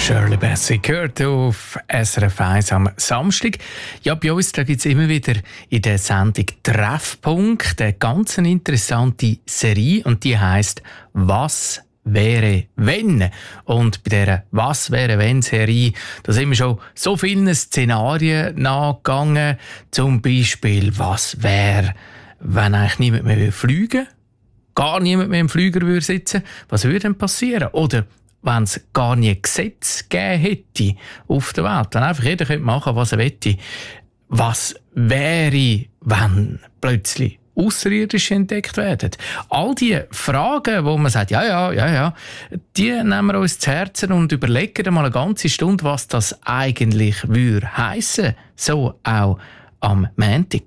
Shirley Bassey gehört auf SRF 1 am Samstag. Ja, bei uns gibt es immer wieder in der Sendung Treffpunkt eine ganz interessante Serie und die heisst «Was wäre wenn?» Und bei dieser «Was wäre wenn» Serie, da sind wir schon so vielen Szenarien nachgegangen. Zum Beispiel, was wäre, wenn eigentlich niemand mehr fliegen würde? Gar niemand mehr im Flüger würde sitzen? Was würde denn passieren? Oder wenn es gar nie Gesetz gegeben hätte auf der Welt, wenn einfach jeder könnte machen, was er möchte. Was wäre, wenn plötzlich Außerirdische entdeckt werden? All diese Fragen, wo man sagt, ja, die nehmen wir uns zu Herzen und überlegen mal eine ganze Stunde, was das eigentlich würde heissen. So auch am Montag.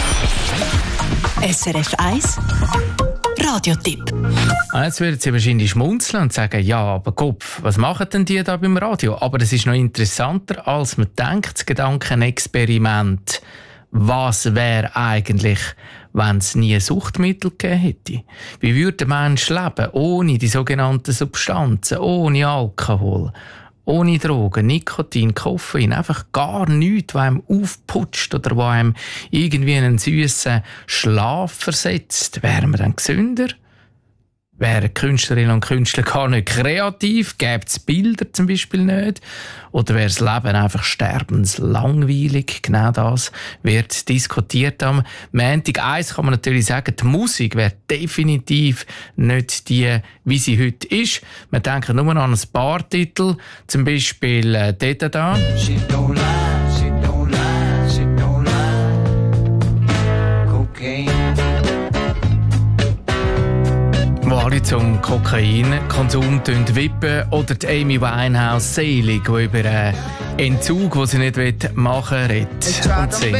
SRF 1 Radiotipp. Jetzt würden Sie wahrscheinlich schmunzeln und sagen, ja, aber Kopf, was machen denn die da beim Radio? Aber das ist noch interessanter, als man denkt, das Gedankenexperiment. Was wäre eigentlich, wenn es nie Suchtmittel gegeben hätte? Wie würde der Mensch leben, ohne die sogenannten Substanzen, ohne Alkohol, ohne Drogen, Nikotin, Koffein, einfach gar nichts, was einem aufputscht oder was einem irgendwie in einen süßen Schlaf versetzt? Wären wir dann gesünder? Wären Künstlerinnen und Künstler gar nicht kreativ? Gäbe es Bilder zum Beispiel nicht? Oder wäre das Leben einfach sterbenslangweilig? Genau das wird diskutiert am Montag. Eins kann man natürlich sagen, die Musik wäre definitiv nicht die, wie sie heute ist. Wir denken nur an ein paar Titel, zum Beispiel dort da. She don't lie, she don't lie, she don't lie. Cocaine. Wo alle zum Kokainkonsum wippen, oder die Amy Winehouse «Selig», die über einen Entzug, den sie nicht machen will, redet und singt.